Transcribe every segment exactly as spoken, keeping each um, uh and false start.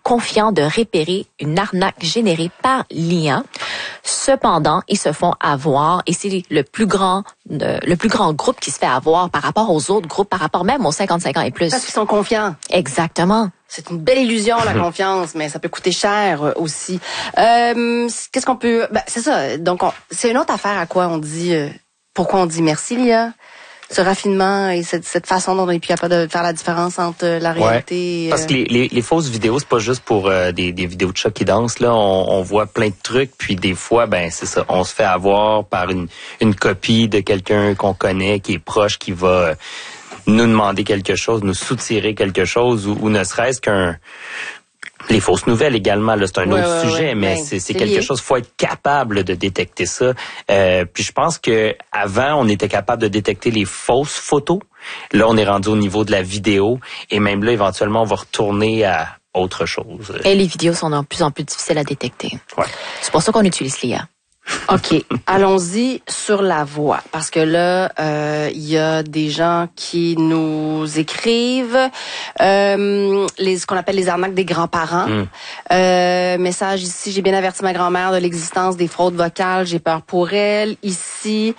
confiants de repérer une arnaque générée par l'I A. Cependant, ils se font avoir et c'est le plus grand euh, le plus grand groupe qui se fait avoir par rapport aux autres groupes, par rapport même aux cinquante-cinq ans et plus. Parce qu'ils sont confiants. Exactement. C'est une belle illusion, la confiance, mais ça peut coûter cher euh, aussi. Euh, qu'est-ce qu'on peut... Ben, c'est ça. Donc, on, c'est une autre affaire à quoi on dit... Euh, pourquoi on dit merci, L I A? Ce raffinement et cette, cette façon dont on est plus capable de faire la différence entre la réalité... Ouais, parce que les, les, les fausses vidéos, c'est pas juste pour euh, des, des vidéos de chats qui dansent. Là, on, on voit plein de trucs, puis des fois, ben c'est ça, on se fait avoir par une, une copie de quelqu'un qu'on connaît, qui est proche, qui va euh, nous demander quelque chose, nous soutirer quelque chose, ou, ou ne serait-ce qu'un... Les fausses nouvelles également, là, c'est un ouais, autre ouais, sujet, ouais, mais ben, c'est, c'est c'est quelque lié. chose, faut être capable de détecter ça. Euh, puis je pense que avant, on était capable de détecter les fausses photos. Là, on est rendu au niveau de la vidéo, et même là, éventuellement, on va retourner à autre chose. Et les vidéos sont de plus en plus difficiles à détecter. Ouais. C'est pour ça qu'on utilise l'I A. OK. Allons-y sur la voix. Parce que là, euh, il y a des gens qui nous écrivent euh, les, ce qu'on appelle les arnaques des grands-parents. Mm. Euh, message ici, j'ai bien averti ma grand-mère de l'existence des fraudes vocales. J'ai peur pour elle. Ici,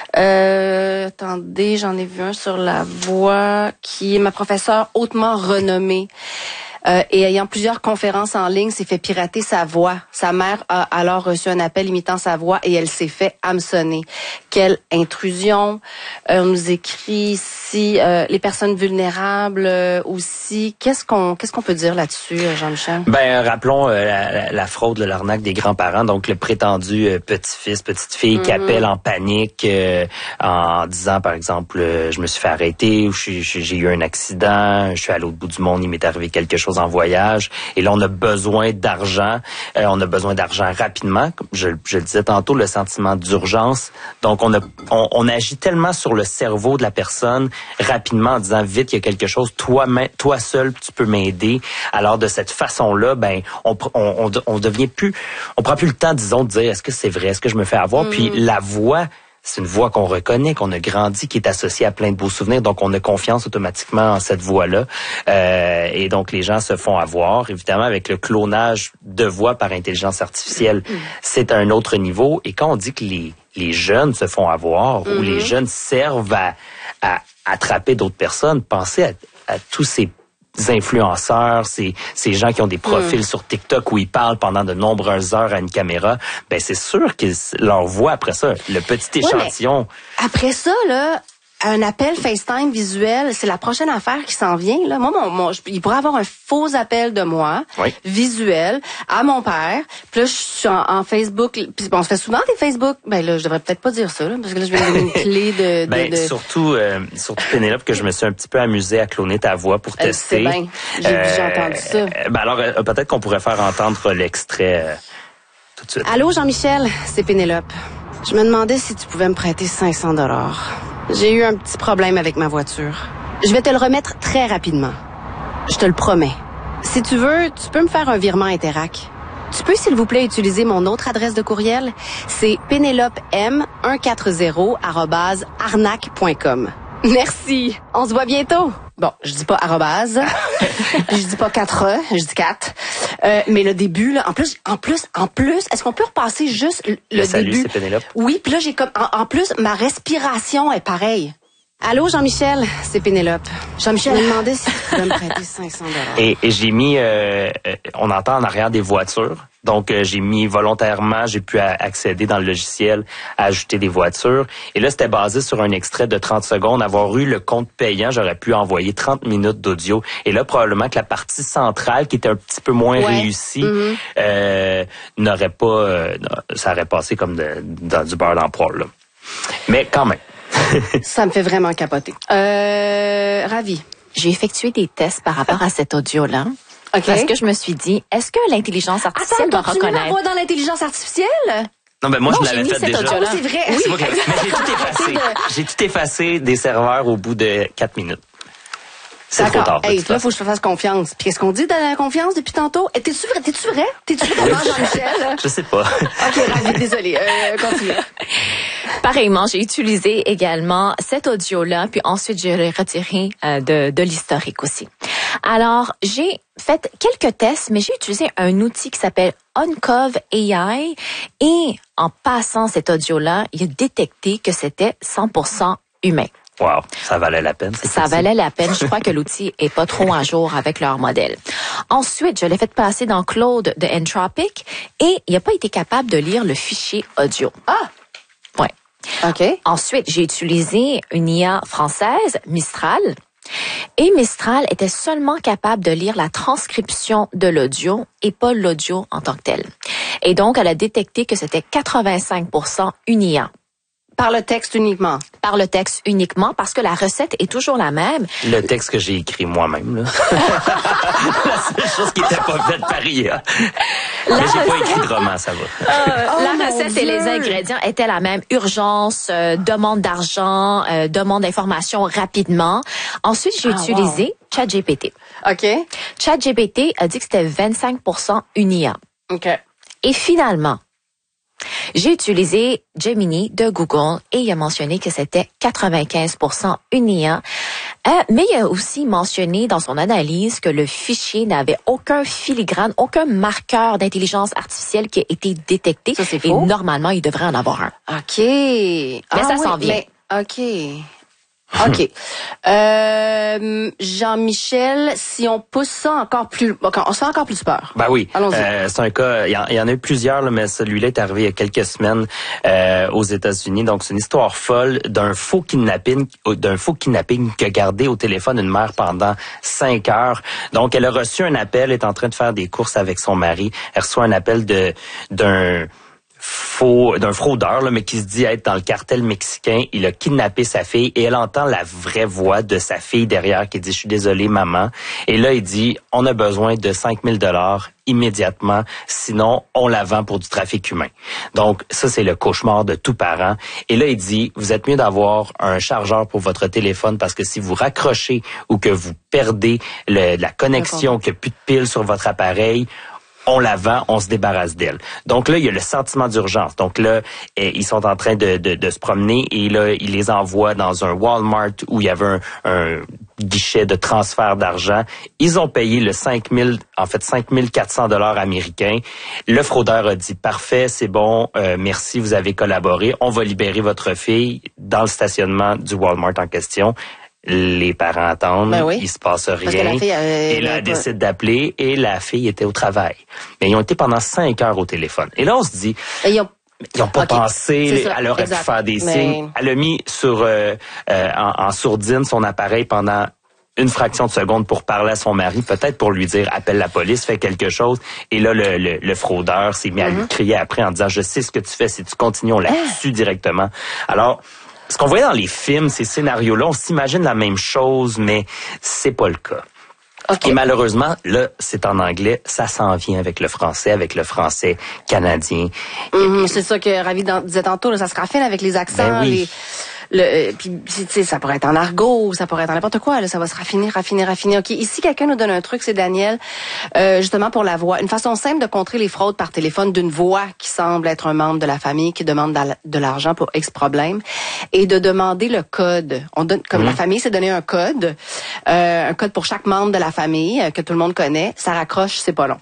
euh, attendez, j'en ai vu un sur la voix qui est ma professeure hautement renommée. Euh, et ayant plusieurs conférences en ligne, s'est fait pirater sa voix. Sa mère a alors reçu un appel imitant sa voix et elle s'est fait hameçonner. Quelle intrusion! Euh, on nous écrit ici euh, les personnes vulnérables euh, aussi. Qu'est-ce qu'on qu'est-ce qu'on peut dire là-dessus, Jean-Michel? Ben rappelons euh, la, la fraude, là, l'arnaque des grands-parents, donc le prétendu euh, petit-fils, petite-fille mm-hmm. qui appelle en panique euh, en disant par exemple euh, je me suis fait arrêter ou j'ai, j'ai eu un accident, je suis à l'autre bout du monde, il m'est arrivé quelque chose en voyage et là on a besoin d'argent, euh, on a besoin d'argent rapidement, comme je, je le disais tantôt, le sentiment d'urgence. Donc on a on, on agit tellement sur le cerveau de la personne rapidement en disant vite il y a quelque chose, toi toi seul tu peux m'aider. Alors de cette façon-là, ben on on on, on devient plus, on prend plus le temps disons de dire est-ce que c'est vrai, est-ce que je me fais avoir, mm. Puis la voix, c'est une voix qu'on reconnaît, qu'on a grandi, qui est associée à plein de beaux souvenirs. Donc, on a confiance automatiquement en cette voix-là. Euh, et donc, les gens se font avoir. Évidemment, avec le clonage de voix par intelligence artificielle, mmh. c'est à un autre niveau. Et quand on dit que les, les jeunes se font avoir mmh. ou les jeunes servent à, à attraper d'autres personnes, pensez à, à tous ces influenceurs, ces, ces gens qui ont des profils mmh. sur TikTok où ils parlent pendant de nombreuses heures à une caméra, ben c'est sûr qu'ils leur voient après ça, le petit échantillon. Ouais, après ça, là, un appel FaceTime visuel, c'est la prochaine affaire qui s'en vient. Là. Moi, mon, mon, je, il pourrait avoir un faux appel de moi, oui. visuel, à mon père. Puis là, je suis en, en Facebook. Puis on se fait souvent des Facebook. Ben là, je devrais peut-être pas dire ça, là, parce que là, je vais donner une clé de... de, ben, de... surtout, euh, surtout Pénélope, que je me suis un petit peu amusée à cloner ta voix pour euh, tester. C'est bien. J'ai, euh, j'ai entendu ça. Ben alors, euh, peut-être qu'on pourrait faire entendre l'extrait euh, tout de suite. Allô, Jean-Michel, c'est Pénélope. Je me demandais si tu pouvais me prêter cinq cents dollars. J'ai eu un petit problème avec ma voiture. Je vais te le remettre très rapidement. Je te le promets. Si tu veux, tu peux me faire un virement Interac. Tu peux, s'il vous plaît, utiliser mon autre adresse de courriel? C'est pénélope m cent quarante arobase arnaque point com. Merci. On se voit bientôt. Bon, je dis pas arrobase. Je dis pas quatre E, je dis quatre. Euh, mais le début, là, en plus, en plus, en plus, est-ce qu'on peut repasser juste le, le salut, début? C'est Pénélope. Oui, puis là, j'ai comme, en, en plus, ma respiration est pareille. Allô, Jean-Michel, c'est Pénélope. Jean-Michel, je me demandais si tu pouvais me prêter cinq cents dollars. Et, et j'ai mis, euh, on entend en arrière des voitures. Donc, euh, j'ai mis volontairement, j'ai pu a- accéder dans le logiciel à ajouter des voitures. Et là, c'était basé sur un extrait de trente secondes. Avoir eu le compte payant, j'aurais pu envoyer trente minutes d'audio. Et là, probablement que la partie centrale, qui était un petit peu moins ouais. réussie, mm-hmm. euh, n'aurait pas, euh, ça aurait passé comme de, dans du beurre d'empoire, là. Mais quand même. Ça me fait vraiment capoter. Euh, ravi. J'ai effectué des tests par rapport à cet audio-là. Okay. Parce que je me suis dit, est-ce que l'intelligence artificielle Attends, va reconnaître... Attends, tu mets ma voix dans l'intelligence artificielle? Non, ben moi, non, je l'avais fait déjà. Oh, c'est vrai. Oui, c'est moi qui l'avais fait. Mais j'ai tout effacé. J'ai tout effacé des serveurs au bout de quatre minutes. C'est D'accord. trop tard. Hey, là, faut que je te fasse confiance. Puis qu'est-ce qu'on dit de la confiance depuis tantôt? Et t'es-tu vrai? T'es-tu vrai? T'es-tu vraiment Jean-Michel? Je sais pas. OK, ravi, désolée. Euh, continue. Pareillement, j'ai utilisé également cet audio-là, puis ensuite je l'ai retiré euh, de, de l'historique aussi. Alors, j'ai fait quelques tests, mais j'ai utilisé un outil qui s'appelle Uncov A I et en passant cet audio-là, il a détecté que c'était cent pour cent humain. Wow, ça valait la peine. Ça valait la peine. Je crois que l'outil est pas trop à jour avec leur modèle. Ensuite, je l'ai fait passer dans Claude de Entropic et il n'a pas été capable de lire le fichier audio. Ah! Ouais. OK. Ensuite, j'ai utilisé une I A française, Mistral. Et Mistral était seulement capable de lire la transcription de l'audio et pas l'audio en tant que tel. Et donc, elle a détecté que c'était quatre-vingt-cinq pour cent une I A. Par le texte uniquement. Par le texte uniquement, parce que la recette est toujours la même. Le texte que j'ai écrit moi-même, là. La seule chose qui n'était pas faite par I A. Mais j'ai pas écrit de roman, ça va. Euh, oh la recette et les ingrédients étaient la même. Urgence, euh, demande d'argent, euh, demande d'informations rapidement. Ensuite, j'ai ah, utilisé wow. ChatGPT. OK. ChatGPT a dit que c'était vingt-cinq pour cent une I A. OK. Et finalement, j'ai utilisé Gemini de Google et il a mentionné que c'était quatre-vingt-quinze pour cent une I A. Euh, mais il a aussi mentionné dans son analyse que le fichier n'avait aucun filigrane, aucun marqueur d'intelligence artificielle qui a été détecté. Ça, c'est et faux. normalement, il devrait en avoir un. OK. Mais Mais ça s'en vient. OK. OK. Euh, Jean-Michel, si on pousse ça encore plus... Okay, on se fait encore plus peur. Ben oui. Allons-y. Euh, c'est un cas, il y, en, il y en a eu plusieurs, là, mais celui-là est arrivé il y a quelques semaines euh, aux États-Unis. Donc, c'est une histoire folle d'un faux kidnapping, d'un faux kidnapping qui a gardé au téléphone une mère pendant cinq heures. Donc, elle a reçu un appel, elle est en train de faire des courses avec son mari. Elle reçoit un appel de d'un... faux d'un fraudeur là, mais qui se dit être dans le cartel mexicain. Il a kidnappé sa fille et elle entend la vraie voix de sa fille derrière qui dit « Je suis désolé, maman ». Et là, il dit « On a besoin de cinq mille dollars immédiatement, sinon on la vend pour du trafic humain ». Donc, ça, c'est le cauchemar de tout parent. Et là, il dit « Vous êtes mieux d'avoir un chargeur pour votre téléphone parce que si vous raccrochez ou que vous perdez le, la connexion, qu'il n'y a plus de piles sur votre appareil, on la vend, on se débarrasse d'elle. » Donc là, il y a le sentiment d'urgence. Donc là, eh, ils sont en train de, de, de se promener et là, ils les envoient dans un Walmart où il y avait un, un guichet de transfert d'argent. Ils ont payé le cinq mille, en fait cinq mille quatre cents dollars américains. Le fraudeur a dit « Parfait, c'est bon, euh, merci, vous avez collaboré. On va libérer votre fille dans le stationnement du Walmart en question. » Les parents attendent, ben oui. il se passe rien. Parce que la fille avait, et là, elle décide d'appeler et la fille était au travail. Mais ils ont été pendant cinq heures au téléphone. Et là, on se dit, ils ont, ils ont pas okay. pensé, elle aurait exact. pu faire des Mais... signes. Elle a mis sur euh, euh, en, en sourdine son appareil pendant une fraction de seconde pour parler à son mari, peut-être pour lui dire « Appelle la police, fais quelque chose ». Et là, le, le, le fraudeur s'est mis mm-hmm. à lui crier après en disant « Je sais ce que tu fais, si tu continues, on la tue ah. directement ». Alors, ce qu'on voyait dans les films, ces scénarios-là, on s'imagine la même chose, mais c'est pas le cas. Okay. Et malheureusement, là, c'est en anglais, ça s'en vient avec le français, avec le français canadien. Mm-hmm, c'est ça que Ravi disait tantôt, là, ça se raffine avec les accents, ben oui. les... Le, euh, puis tu sais, ça pourrait être en argot, ça pourrait être en n'importe quoi, là, ça va se raffiner, raffiner, raffiner. OK, ici quelqu'un nous donne un truc, c'est Daniel, euh, justement pour la voix, une façon simple de contrer les fraudes par téléphone d'une voix qui semble être un membre de la famille qui demande de l'argent pour X problème et de demander le code. On donne comme mmh. la famille s'est donné un code, euh, un code pour chaque membre de la famille euh, que tout le monde connaît, ça raccroche, c'est pas long.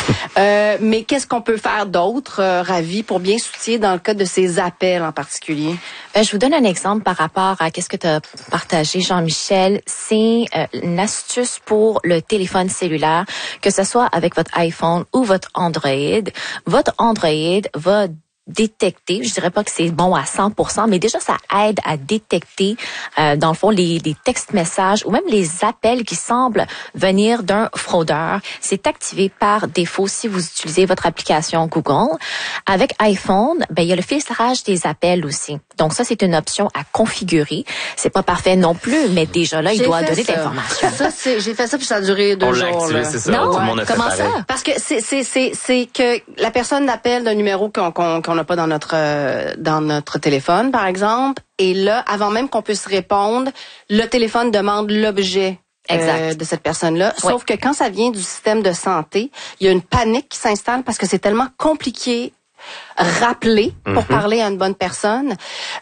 euh, mais qu'est-ce qu'on peut faire d'autre, euh, Ravi, pour bien soutien dans le cas de ces appels en particulier? Euh, je vous donne un exemple par rapport à qu'est-ce que tu as partagé, Jean-Michel. C'est euh, une astuce pour le téléphone cellulaire, que ce soit avec votre iPhone ou votre Android. Votre Android va détecter, je dirais pas que c'est bon à cent pour cent, mais déjà ça aide à détecter euh, dans le fond les, les textes messages ou même les appels qui semblent venir d'un fraudeur. C'est activé par défaut si vous utilisez votre application Google. Avec iPhone, ben il y a le filtrage des appels aussi. Donc ça c'est une option à configurer. C'est pas parfait non plus, mais déjà là il doit donner de l'information. Ça c'est j'ai fait ça puis ça a duré deux On jours. On l'a activé, c'est ça. Non, tout le monde a fait comment pareil. ça? Parce que c'est c'est c'est c'est que la personne appelle d'un numéro qu'on qu'on qu'on n'a pas dans notre euh, dans notre téléphone par exemple et là avant même qu'on puisse répondre, le téléphone demande l'objet euh, de cette personne-là. Oui. Sauf que quand ça vient du système de santé, il y a une panique qui s'installe parce que c'est tellement compliqué rappeler pour mm-hmm. parler à une bonne personne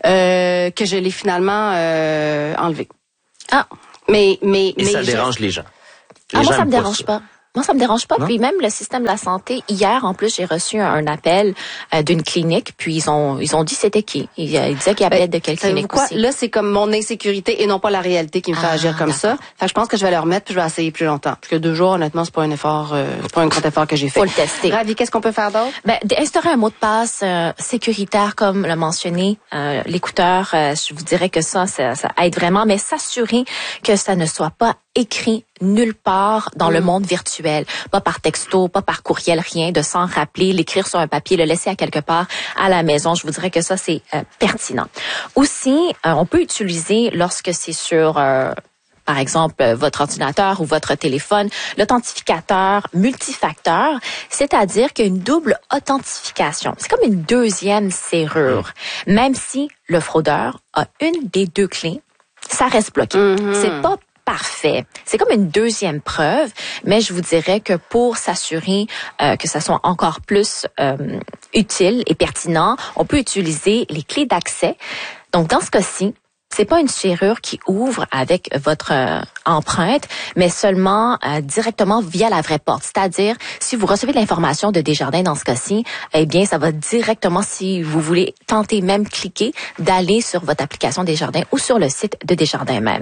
euh, que je l'ai finalement euh, enlevé. Ah, mais mais et mais ça je... dérange les gens. Ah, moi, ça aiment me dérange ça. pas. Moi, ça me dérange pas. Non? Puis même le système de la santé, hier, en plus, j'ai reçu un, un appel euh, d'une clinique, puis ils ont ils ont dit c'était qui. Ils, ils disaient qu'ils appelaient de quelle Savez-vous clinique quoi? aussi. Là, c'est comme mon insécurité et non pas la réalité qui me fait Ah, agir comme ça. d'accord. Fait que je pense que je vais le remettre puis je vais essayer plus longtemps. Parce que deux jours, honnêtement, c'est pas un effort, euh, c'est pas un grand effort que j'ai fait. Faut le tester. Ravi, qu'est-ce qu'on peut faire d'autre? Ben, instaurer un mot de passe euh, sécuritaire, comme l'a mentionné euh, l'écouteur, euh, je vous dirais que ça, ça, ça aide vraiment, mais s'assurer que ça ne soit pas écrit nulle part dans mm. le monde virtuel, pas par texto, pas par courriel, rien, de s'en rappeler, l'écrire sur un papier, le laisser à quelque part à la maison. Je vous dirais que ça, c'est euh, pertinent. Aussi, euh, on peut utiliser, lorsque c'est sur... Euh, par exemple, votre ordinateur ou votre téléphone, l'authentificateur multifacteur, c'est-à-dire qu'il y a une double authentification. C'est comme une deuxième serrure. Mmh. Même si le fraudeur a une des deux clés, ça reste bloqué. Mmh. C'est pas parfait. C'est comme une deuxième preuve, mais je vous dirais que pour s'assurer euh, que ça soit encore plus euh, utile et pertinent, on peut utiliser les clés d'accès. Donc, dans ce cas-ci, c'est pas une serrure qui ouvre avec votre euh, empreinte, mais seulement euh, directement via la vraie porte. C'est-à-dire, si vous recevez de l'information de Desjardins dans ce cas-ci, eh bien, ça va directement, si vous voulez tenter même cliquer, d'aller sur votre application Desjardins ou sur le site de Desjardins même.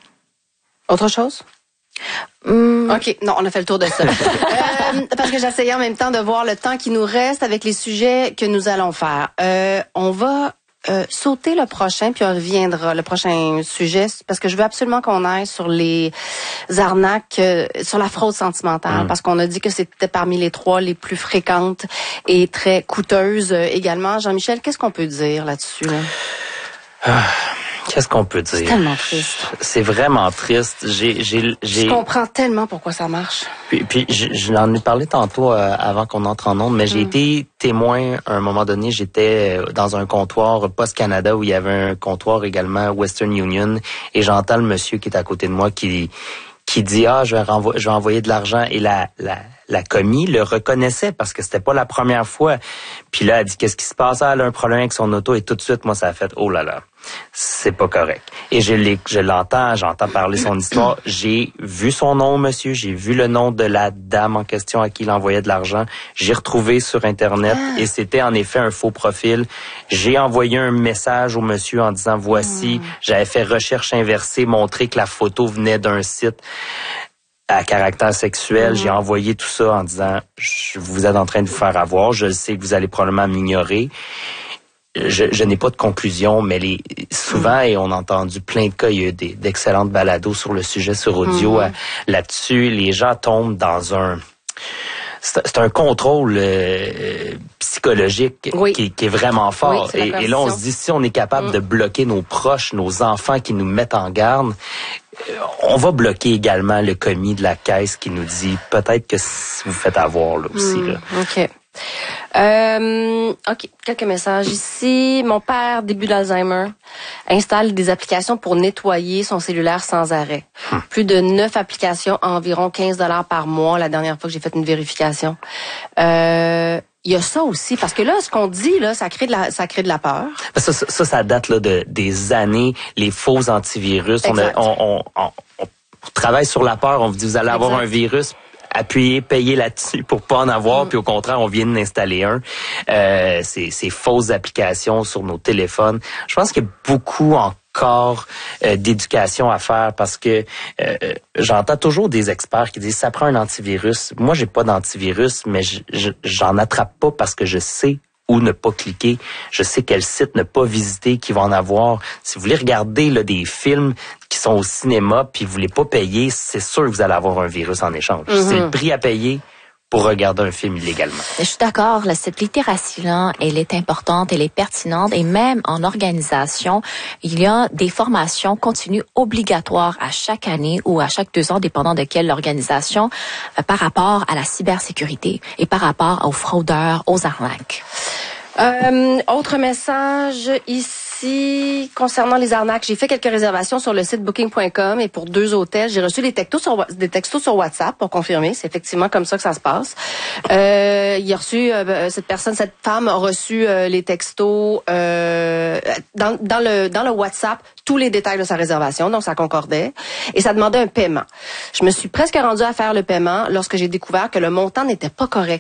Autre chose? Hum. OK, non, on a fait le tour de ça. euh, parce que j'essayais en même temps de voir le temps qui nous reste avec les sujets que nous allons faire. Euh, on va... Euh, sauter le prochain, puis on reviendra, le prochain sujet, parce que je veux absolument qu'on aille sur les arnaques, euh, sur la fraude sentimentale, mmh. parce qu'on a dit que c'était parmi les trois les plus fréquentes et très coûteuses euh, également. Jean-Michel, qu'est-ce qu'on peut dire là-dessus? Là? Ah. Qu'est-ce qu'on peut dire? C'est tellement triste. C'est vraiment triste. J'ai, j'ai, j'ai... Je comprends tellement pourquoi ça marche. Puis, puis je, je l'en ai parlé tantôt euh, avant qu'on entre en ondes, mais j'ai mm. été témoin à un moment donné. J'étais dans un comptoir Post Canada où il y avait un comptoir également Western Union et j'entends le monsieur qui est à côté de moi qui qui dit ah je vais renvoyer, je vais envoyer de l'argent et la la la commis le reconnaissait parce que c'était pas la première fois. Puis là elle dit qu'est-ce qui se passe? Elle a un problème avec son auto et tout de suite moi ça a fait oh là là. C'est pas correct. Et je l'ai, je l'entends, j'entends parler son histoire. J'ai vu son nom, monsieur. J'ai vu le nom de la dame en question à qui il envoyait de l'argent. J'ai retrouvé sur Internet ah. et c'était en effet un faux profil. J'ai envoyé un message au monsieur en disant voici, mmh. j'avais fait recherche inversée, montré que la photo venait d'un site à caractère sexuel. Mmh. J'ai envoyé tout ça en disant je, vous êtes en train de vous faire avoir. Je sais que vous allez probablement m'ignorer. Je, je n'ai pas de conclusion, mais les, souvent, et on a entendu plein de cas, il y a eu des, d'excellentes balados sur le sujet, sur audio, mmh. là-dessus. Les gens tombent dans un... C'est, c'est un contrôle euh, psychologique oui. qui, qui est vraiment fort. Oui, et, et là, on se dit, si on est capable mmh. de bloquer nos proches, nos enfants qui nous mettent en garde, on va bloquer également le commis de la caisse qui nous dit, peut-être que vous faites avoir là aussi. Mmh. Là. OK. Euh, OK, quelques messages ici. Mon père, début d'Alzheimer, installe des applications pour nettoyer son cellulaire sans arrêt. Hum. Plus de neuf applications, environ quinze dollars par mois, la dernière fois que j'ai fait une vérification. Euh, il y a ça aussi, parce que là, ce qu'on dit, là, ça crée de la, ça crée de la peur. Ça, ça, ça, ça date là de des années, les faux antivirus. On, a, on, on, on, on travaille sur la peur, on vous dit, vous allez exact. avoir un virus. Appuyer, payer là-dessus pour pas en avoir, mmh. puis au contraire, on vient d'installer un. Euh, ces, ces fausses applications sur nos téléphones. Je pense qu'il y a beaucoup encore euh, d'éducation à faire parce que euh, j'entends toujours des experts qui disent ça prend un antivirus. Moi, j'ai pas d'antivirus, mais je, je, j'en attrape pas parce que je sais où ne pas cliquer. Je sais quel site ne pas visiter, qui va en avoir. Si vous voulez regarder là, des films qui sont au cinéma puis vous voulez pas payer, c'est sûr que vous allez avoir un virus en échange. Mm-hmm. C'est le prix à payer pour regarder un film illégalement. Je suis d'accord. Là, cette littératie-là, elle est importante, elle est pertinente et même en organisation, il y a des formations continues obligatoires à chaque année ou à chaque deux ans, dépendant de quelle organisation, euh, par rapport à la cybersécurité et par rapport aux fraudeurs, aux arnaques. Euh, autre message ici. aussi, concernant les arnaques, j'ai fait quelques réservations sur le site booking point com et pour deux hôtels, j'ai reçu des textos sur, des textos sur WhatsApp pour confirmer. C'est effectivement comme ça que ça se passe. Euh, il a reçu, euh, cette personne, cette femme a reçu euh, les textos euh, dans, dans le dans le WhatsApp, tous les détails de sa réservation, donc ça concordait. Et ça demandait un paiement. Je me suis presque rendue à faire le paiement lorsque j'ai découvert que le montant n'était pas correct.